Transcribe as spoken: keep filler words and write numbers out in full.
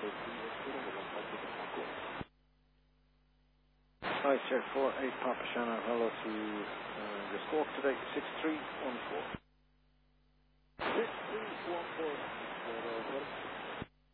Hi, sir, four eight Papa Shannon, hello to uh, your squawk today, six three one four.